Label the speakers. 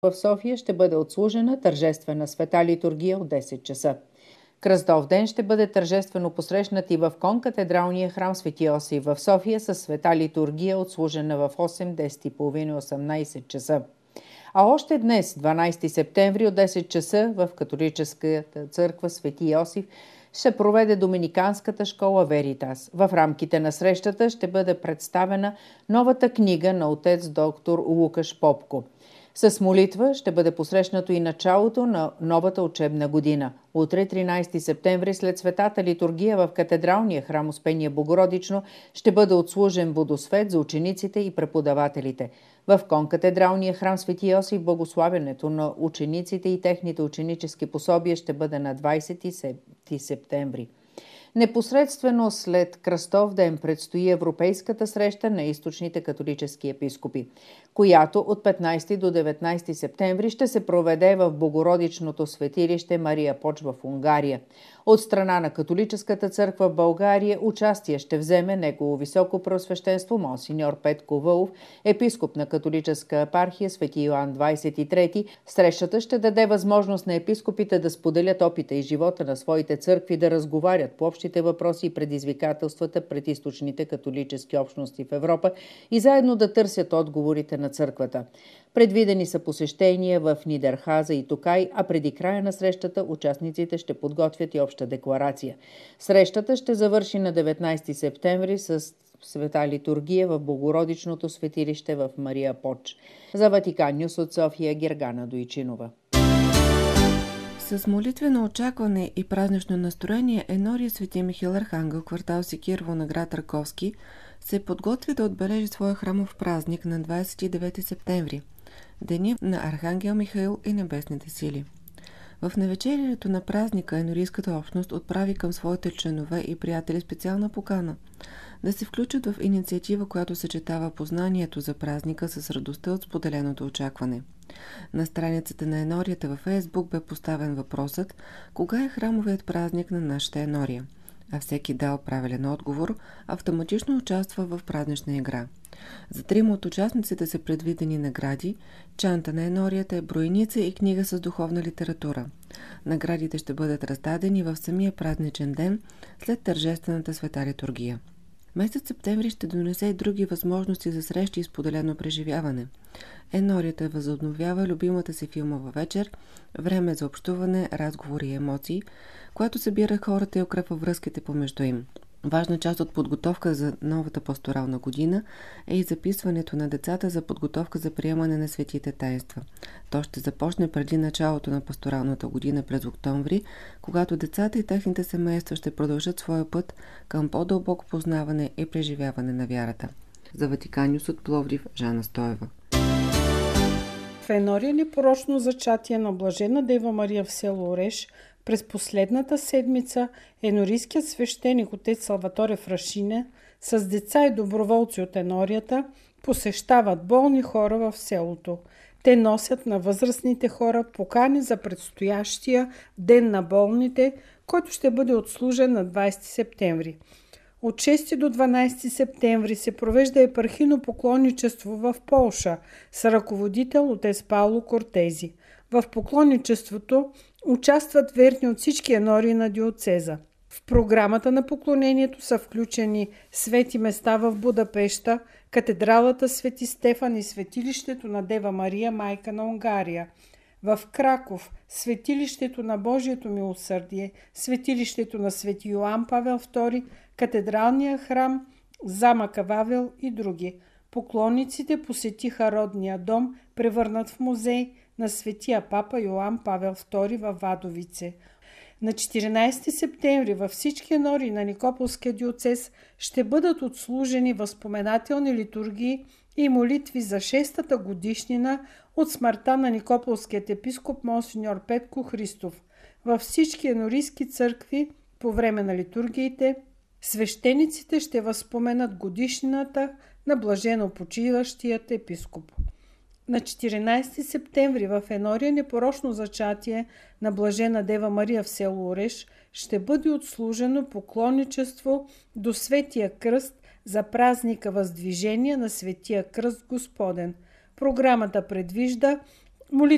Speaker 1: в София ще бъде отслужена тържествена света литургия от 10 часа. Кръстов ден ще бъде тържествено посрещнат и в конкатедралния храм Свети Йосиф в София с света литургия, отслужена в 8, 10:30 и 18 часа. А още днес, 12 септември от 10 часа, в католическата църква Свети Йосиф ще проведе доминиканската школа Веритас. В рамките на срещата ще бъде представена новата книга на отец доктор Лукаш Попко. С молитва ще бъде посрещнато и началото на новата учебна година. Утре, 13 септември, след светата литургия в катедралния храм Успение Богородично ще бъде отслужен водосвет за учениците и преподавателите. В конкатедралния храм Свети Йосиф благославянето на учениците и техните ученически пособия ще бъде на 20 септември. Непосредствено след Кръстов ден предстои Европейската среща на източните католически епископи, която от 15 до 19 септември ще се проведе в Богородичното светилище Мария Поч в Унгария. От страна на католическата църква в България участие ще вземе Негово високо преосвещенство монсеньор Петко Вълов, епископ на католическа епархия Свети Йоан 23. Срещата ще даде възможност на епископите да споделят опита и живота на своите църкви, да разговарят по общите въпроси и предизвикателствата пред източните католически общности в Европа и заедно да търсят отговорите на църквата. Предвидени са посещения в Нидерхаза и Токай, а преди края на срещата участниците ще подготвят и обща декларация. Срещата ще завърши на 19 септември с света литургия в Богородичното светилище в Мария Поч. За Ватикан Нюс от София, Гергана Дойчинова.
Speaker 2: С молитвено очакване и празнично настроение енория Свети Михаил Архангел, квартал Секирово на град Раковски, се подготви да отбележи своя храмов празник на 29 септември, деня на Архангел Михаил и небесните сили. В навечерието на празника енорийската общност отправи към своите членове и приятели специална покана да се включат в инициатива, която съчетава познанието за празника с радостта от споделеното очакване. На страницата на енорията във Фейсбук бе поставен въпросът кога е храмовият празник на нашата енория, а всеки дал правилен отговор автоматично участва в празнична игра. За 3 от участниците са предвидени награди, чанта на енорията е бройница и книга с духовна литература. Наградите ще бъдат раздадени в самия празничен ден след тържествената света литургия. Месец септември ще донесе и други възможности за срещи и споделено преживяване. Енорията възобновява любимата си филмова вечер, време за общуване, разговори и емоции, което събира хората и укрепва връзките помежду им. Важна част от подготовка за новата пасторална година е и записването на децата за подготовка за приемане на светите таинства. То ще започне преди началото на пасторалната година през октомври, когато децата и техните семейства ще продължат своя път към по-дълбоко познаване и преживяване на вярата. За Ватикан Нюс от Пловдив, Жана Стоева.
Speaker 3: В енория непорочно зачатие на блажена Дева Мария в село Ореш през последната седмица енорийският свещеник отец Салваторе Фрашине с деца и доброволци от енорията посещават болни хора в селото. Те носят на възрастните хора покани за предстоящия Ден на болните, който ще бъде отслужен на 20 септември. От 6 до 12 септември се провежда епархийно поклонничество в Полша с ръководител отец Пауло Кортези. В поклонничеството участват верни от всички енории на диоцеза. В програмата на поклонението са включени свети места в Будапеща, катедралата Свети Стефан и светилището на Дева Мария, майка на Унгария. В Краков светилището на Божието милосърдие, светилището на Свети Йоан Павел II, катедралния храм, замъка Вавел и други. Поклонниците посетиха родния дом, превърнат в музей на светия папа Йоан Павел II във Вадовице. На 14 септември във всички енории на Никополския диоцез ще бъдат отслужени възпоменателни литургии и молитви за 6-та годишнина от смъртта на Никополският епископ монсеньор Петко Христов. Във всички енорийски църкви по време на литургиите свещениците ще възпоменат годишнината на блажено почиващият епископ. На 14 септември в енория непорочно зачатие на блажена Дева Мария в село Ореш ще бъде отслужено поклонничество до Светия кръст за празника Въздвижение на Светия кръст Господен. Програмата предвижда молитва